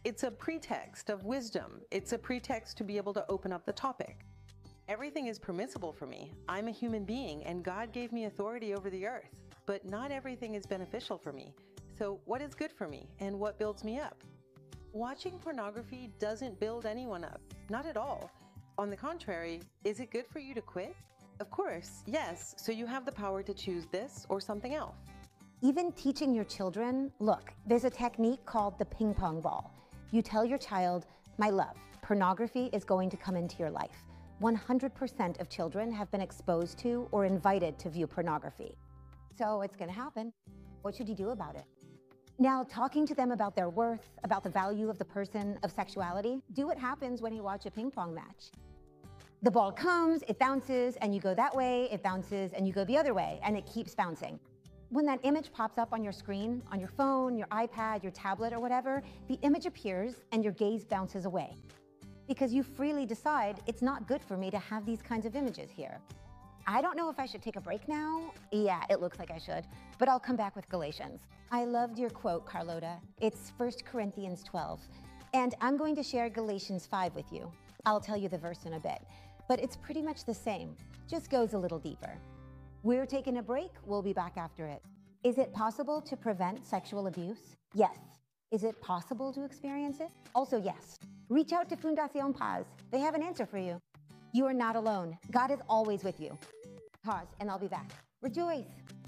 It's a pretext of wisdom. It's a pretext to be able to open up the topic. Everything is permissible for me. I'm a human being and God gave me authority over the earth, but not everything is beneficial for me. So what is good for me and what builds me up? Watching pornography doesn't build anyone up, not at all. On the contrary, is it good for you to quit? Of course, yes, so you have the power to choose this or something else. Even teaching your children, look, there's a technique called the ping pong ball. You tell your child, my love, pornography is going to come into your life. 100% of children have been exposed to or invited to view pornography. So it's going to happen. What should you do about it? Now, talking to them about their worth, about the value of the person, of sexuality, do what happens when you watch a ping pong match. The ball comes, it bounces, and you go that way, it bounces, and you go the other way, and it keeps bouncing. When that image pops up on your screen, on your phone, your iPad, your tablet, or whatever, the image appears and your gaze bounces away. Because you freely decide it's not good for me to have these kinds of images here. I don't know if I should take a break now. Yeah, it looks like I should, but I'll come back with Galatians. I loved your quote, Carlota. It's 1 Corinthians 12, and I'm going to share Galatians 5 with you. I'll tell you the verse in a bit, but it's pretty much the same, just goes a little deeper. We're taking a break, we'll be back after it. Is it possible to prevent sexual abuse? Yes. Is it possible to experience it? Also yes. Reach out to Fundación Paz. They have an answer for you. You are not alone. God is always with you. Pause, and I'll be back. Rejoice.